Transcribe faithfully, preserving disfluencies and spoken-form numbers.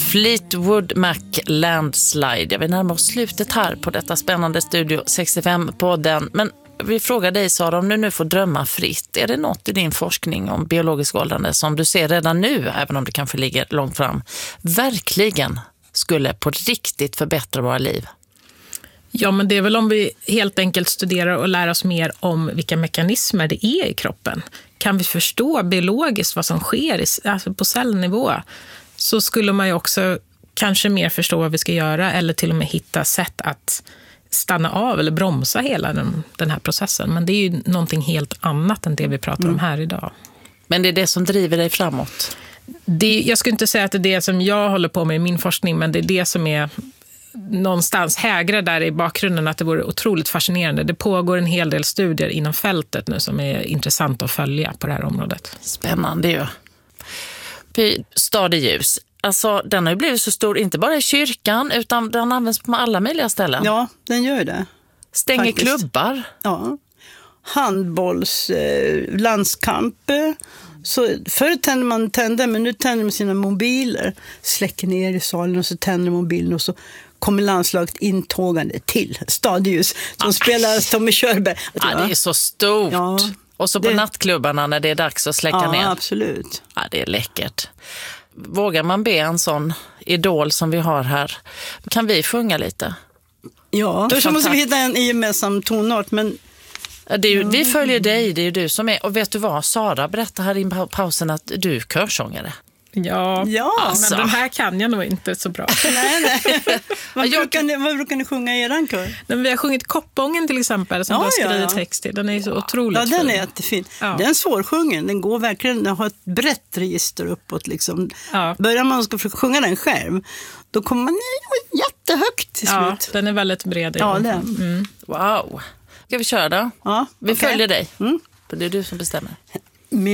Fleetwood Mac Landslide. Jag vill närma oss slutet här på detta spännande Studio sextiofem-podden. Men vi frågar dig, Sara, om du nu får drömma fritt. Är det något i din forskning om biologisk åldrande som du ser redan nu, även om det kanske ligger långt fram, verkligen skulle på riktigt förbättra våra liv? Ja, men det är väl om vi helt enkelt studerar och lär oss mer om vilka mekanismer det är i kroppen. Kan vi förstå biologiskt vad som sker i, alltså på cellnivå, så skulle man ju också kanske mer förstå vad vi ska göra eller till och med hitta sätt att stanna av eller bromsa hela den, den här processen. Men det är ju någonting helt annat än det vi pratar om här idag. Men det är det som driver dig framåt? Det, jag skulle inte säga att det är det som jag håller på med i min forskning, men det är det som är någonstans hägrar där i bakgrunden, att det vore otroligt fascinerande. Det pågår en hel del studier inom fältet nu som är intressant att följa på det här området. Spännande ju. Stadig ljus. Alltså, den har ju blivit så stor, inte bara i kyrkan, utan den används på alla möjliga ställen. Ja, den gör det. Stänger faktiskt. klubbar. Ja. Handbolls, eh, landskamp. Så förr tände man tänder, men nu tänder man sina mobiler. Släcker ner i salen och så tänder mobilen och så kommer landslaget intågande till Stadius som ah. spelar Tommy Körberg. Ja, det är så stort. Ja, och så på det... nattklubbarna när det är dags att släcka ja, ner. Ja, absolut. Ja, det är läckert. Vågar man be en sån idol som vi har här? Kan vi sjunga lite? Ja, då så måste vi hitta en gemensam tonart, men... Det är ju, vi följer dig, det är ju du som är... Och vet du vad, Sara berättade här i pausen att du är körsångare. Ja, ja alltså. Men den här kan jag nog inte så bra. nej, nej. Vad, jag... brukar ni, vad brukar ni sjunga i eran kör? Men vi har sjungit Koppången till exempel, som ja, du har skrivit ja, ja. text till. Den är så otroligt fin. Ja, den fin. är jättefin. Ja. Den är svårsjungen, den går verkligen, den har ett brett register uppåt. Liksom. Ja. Börjar man ska sjunga den själv, då kommer man jättehögt till ja, slut. Den är väldigt bred. Ja, den. Mm. Wow. Ska vi köra då? Ja, vi okay. följer dig. Mm. För det är du som bestämmer.